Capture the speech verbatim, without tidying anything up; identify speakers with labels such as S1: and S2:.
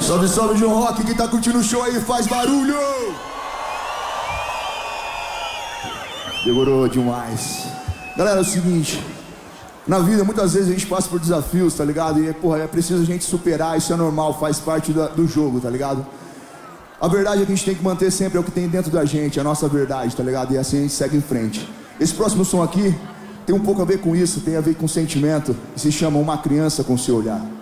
S1: Salve, salve, John Rock, quem tá curtindo o show aí, faz barulho! Demorou demais. Galera, é o seguinte, na vida muitas vezes a gente passa por desafios, tá ligado? E, porra, é preciso a gente superar, isso é normal, faz parte da, do jogo, tá ligado? A verdade é que a gente tem que manter sempre o que tem dentro da gente, a nossa verdade, tá ligado? E assim a gente segue em frente. Esse próximo som aqui tem um pouco a ver com isso, tem a ver com sentimento, e se chama Uma Criança com Seu Olhar.